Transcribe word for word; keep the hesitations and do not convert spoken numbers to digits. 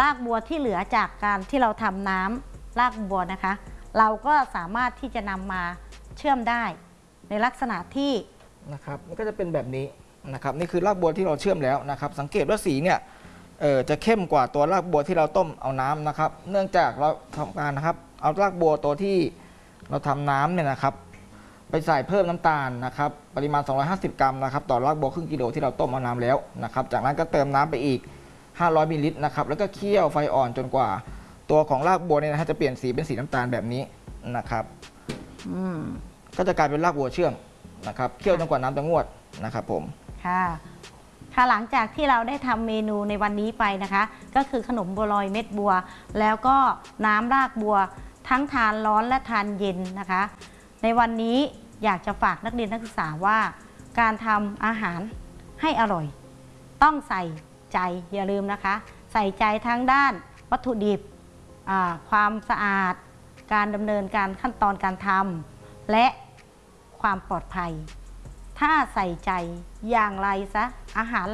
ากบัวที่เหลือจากการที่เราทำน้ำรากบัวนะคะเราก็สามารถที่จะนำมาเชื่อมได้ในลักษณะที่นะครับมันก็จะเป็นแบบนี้นะครับนี่คือรากบัวที่เราเชื่อมแล้วนะครับสังเกตว่าสีเนี่ยเออจะเข้มกว่าตัวรากบัวที่เราต้มเอาน้ำนะครับเนื่องจากเราทำการนะครับเอารากบัวตัวที่เราทำน้ำเนี่ยนะครับไปใส่เพิ่มน้ำตาลนะครับปริมาณสองร้อยห้าสิบกรัมนะครับต่อรากบัวครึ่งกิโลที่เราต้มเอาน้ำแล้วนะครับจากนั้นก็เติมน้ำไปอีกห้าร้อยมิลลิลิตรนะครับแล้วก็เคี่ยวไฟอ่อนจนกว่าตัวของรากบัวเนี่ยนะฮะจะเปลี่ยนสีเป็นสีน้ำตาลแบบนี้นะครับก็จะกลายเป็นรากบัวเชื่อมนะครับเคี่ยวจนกว่าน้ำจะงวดนะครับผมค่ะค่ะหลังจากที่เราได้ทำเมนูในวันนี้ไปนะคะก็คือขนมบัวลอยเม็ดบัวแล้วก็น้ำรากบัวทั้งทานร้อนและทานเย็นนะคะในวันนี้อยากจะฝากนักเรียนนักศึกษาว่าการทำอาหารให้อร่อยต้องใส่ใจอย่าลืมนะคะใส่ใจทั้งด้านวัตถุดิบความสะอาดการดำเนินการขั้นตอนการทำและความปลอดภัยถ้าใส่ใจอย่างไรซะอาหาร